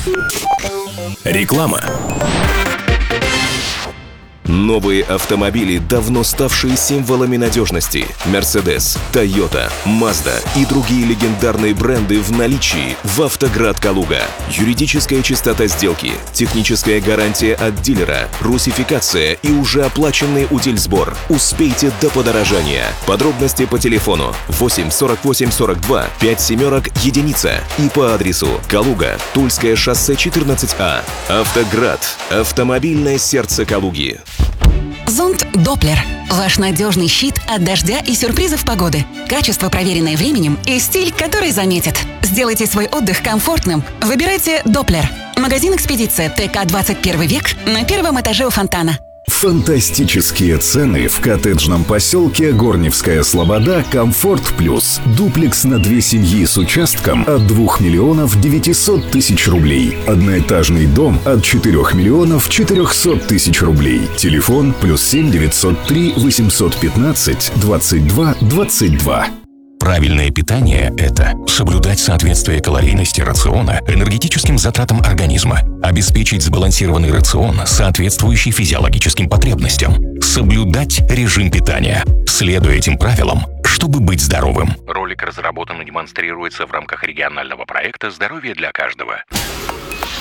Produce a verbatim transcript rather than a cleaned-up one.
Реклама. Новые автомобили, давно ставшие символами надежности. Mercedes, Toyota, Mazda и другие легендарные бренды в наличии в «Автоград Калуга». Юридическая чистота сделки, техническая гарантия от дилера, русификация и уже оплаченный утильсбор. Успейте до подорожания. Подробности по телефону восемь сорок восемь сорок два пять семерок единица и по адресу Калуга, Тульское шоссе четырнадцать А. «Автоград» — автомобильное сердце Калуги. Зонт Доплер. Ваш надежный щит от дождя и сюрпризов погоды. Качество, проверенное временем, и стиль, который заметит. Сделайте свой отдых комфортным. Выбирайте Доплер. Магазин «Экспедиция», ТК двадцать первый век, на первом этаже у фонтана. Фантастические цены в коттеджном поселке Горневская Слобода «Комфорт Плюс». Дуплекс на две семьи с участком от двух миллионов девятисот тысяч рублей. Одноэтажный дом от четырех миллионов четырехсот тысяч рублей. Телефон плюс семь девятьсот три восемьсот пятнадцать двадцать два двадцать два. Правильное питание – это соблюдать соответствие калорийности рациона энергетическим затратам организма, обеспечить сбалансированный рацион, соответствующий физиологическим потребностям, соблюдать режим питания, следуя этим правилам, чтобы быть здоровым. Ролик разработан и демонстрируется в рамках регионального проекта «Здоровье для каждого».